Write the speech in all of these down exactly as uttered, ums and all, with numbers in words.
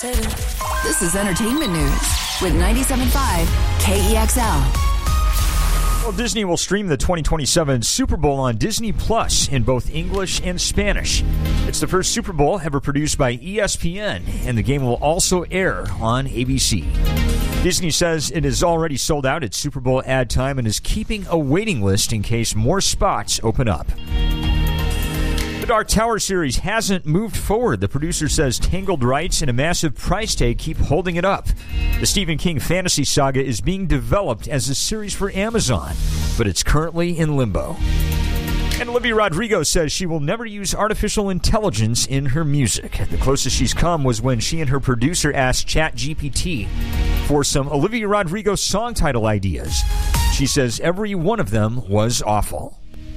This is Entertainment News with ninety-seven point five K E X L. Well, Disney will stream the twenty twenty-seven Super Bowl on Disney Plus in both English and Spanish. It's the first Super Bowl ever produced by E S P N, and the game will also air on A B C. Disney says it is already sold out at Super Bowl ad time and is keeping a waiting list in case more spots open up. The Dark Tower series hasn't moved forward. The producer says tangled rights and a massive price tag keep holding it up. The Stephen King fantasy saga is being developed as a series for Amazon, but it's currently in limbo. And Olivia Rodrigo says she will never use artificial intelligence in her music. The closest she's come was when she and her producer asked ChatGPT for some Olivia Rodrigo song title ideas. She says every one of them was awful.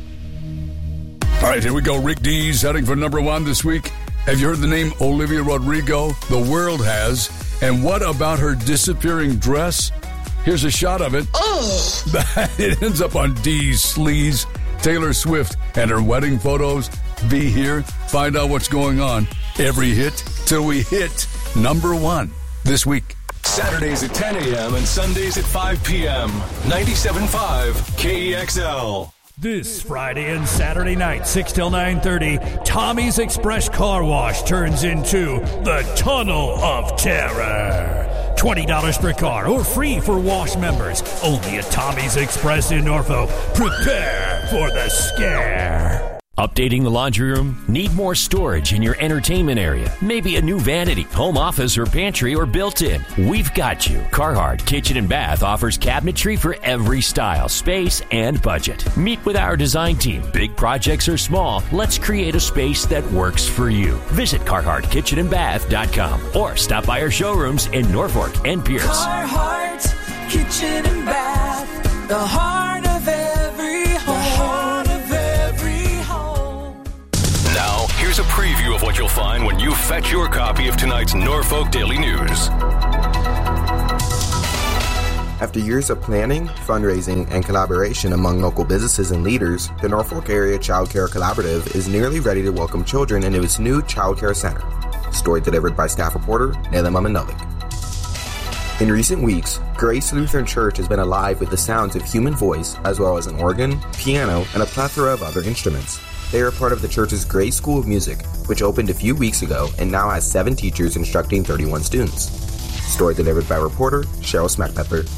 All right, here we go. Rick D's heading for number one this week. Have you heard the name Olivia Rodrigo? The world has. And what about her disappearing dress? Here's a shot of it. Oh! It ends up on D's sleaze. Taylor Swift and her wedding photos. Be here. Find out what's going on. Every hit till we hit number one this week. Saturdays at ten a.m. and Sundays at five p.m. ninety-seven point five K E X L. This Friday and Saturday night, six till nine thirty, Tommy's Express Car Wash turns into the Tunnel of Terror. twenty dollars per car or free for wash members. Only at Tommy's Express in Norfolk. Prepare for the scare. Updating the laundry room? Need more storage in your entertainment area? Maybe a new vanity, home office, or pantry, or built-in? We've got you. Carhartt Kitchen and Bath offers cabinetry for every style, space, and budget. Meet with our design team. Big projects or small, let's create a space that works for you. Visit Carhartt Kitchen and Bath dot com or stop by our showrooms in Norfolk and Pierce. Carhartt Kitchen and Bath, the heart of every home. Now, here's a preview of what you'll find when you fetch your copy of tonight's Norfolk Daily News. After years of planning, fundraising, and collaboration among local businesses and leaders, the Norfolk Area Child Care Collaborative is nearly ready to welcome children into its new Child Care Center. Story delivered by staff reporter Nela Mamanovik. In recent weeks, Grace Lutheran Church has been alive with the sounds of human voice, as well as an organ, piano, and a plethora of other instruments. They are part of the church's Grace School of Music, which opened a few weeks ago and now has seven teachers instructing thirty-one students. Story delivered by reporter Cheryl Smackpepper.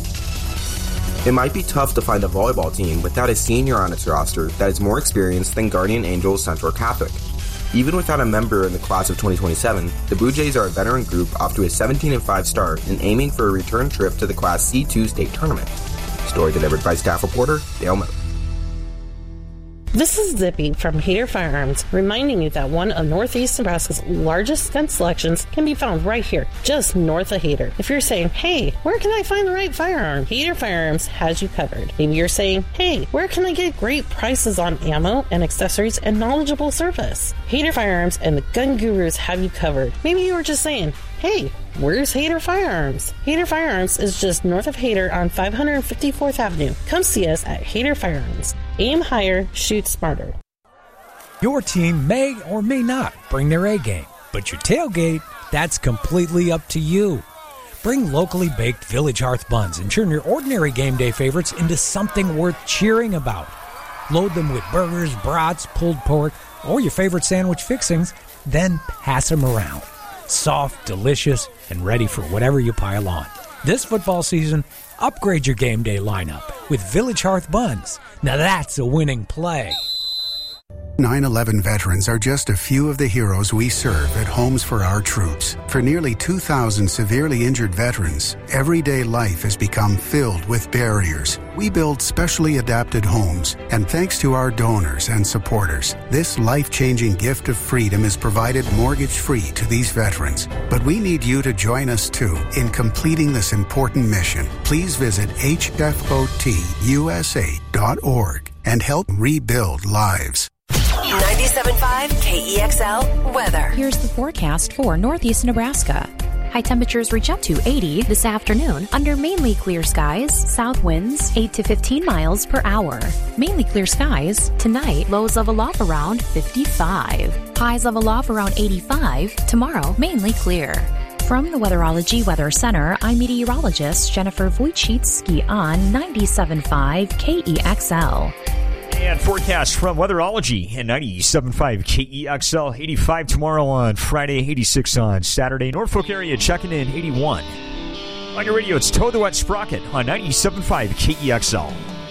It might be tough to find a volleyball team without a senior on its roster that is more experienced than Guardian Angels Central Catholic. Even without a member in the class of twenty twenty-seven, the Blue Jays are a veteran group off to a seventeen and five start and aiming for a return trip to the Class C two state tournament. Story delivered by staff reporter Dale Moe. This is Zippy from Hader Firearms, reminding you that one of Northeast Nebraska's largest gun selections can be found right here, just north of Hader. If you're saying, hey, where can I find the right firearm? Hader Firearms has you covered. Maybe you're saying, hey, where can I get great prices on ammo and accessories and knowledgeable service? Hader Firearms and the Gun Gurus have you covered. Maybe you were just saying, hey, where's Hader Firearms? Hader Firearms is just north of Hader on five hundred fifty-fourth Avenue. Come see us at Hader Firearms. Aim higher, shoot smarter. Your team may or may not bring their A game, but your tailgate, that's completely up to you. Bring locally baked Village Hearth buns and turn your ordinary game day favorites into something worth cheering about. Load them with burgers, brats, pulled pork, or your favorite sandwich fixings, then pass them around. Soft, delicious, and ready for whatever you pile on. This football season, upgrade your game day lineup with Village Hearth buns. Now that's a winning play. nine eleven veterans are just a few of the heroes we serve at Homes for Our Troops. For nearly two thousand severely injured veterans, everyday life has become filled with barriers. We build specially adapted homes, and thanks to our donors and supporters, this life-changing gift of freedom is provided mortgage-free to these veterans. But we need you to join us, too, in completing this important mission. Please visit H F O T U S A dot org and help rebuild lives. ninety-seven point five K E X L weather. Here's the forecast for northeast Nebraska. High temperatures reach up to eighty this afternoon under mainly clear skies, south winds eight to fifteen miles per hour. Mainly clear skies. Tonight, lows level off around fifty-five. Highs level off around eighty-five. Tomorrow, mainly clear. From the Weatherology Weather Center, I'm meteorologist Jennifer Wojcicki on ninety-seven point five K E X L. And forecast from Weatherology and ninety-seven point five K E X L. eighty-five tomorrow on Friday, eighty-six on Saturday. Norfolk area checking in eighty-one. On your radio, it's Toe the Wet Sprocket on ninety-seven point five K E X L.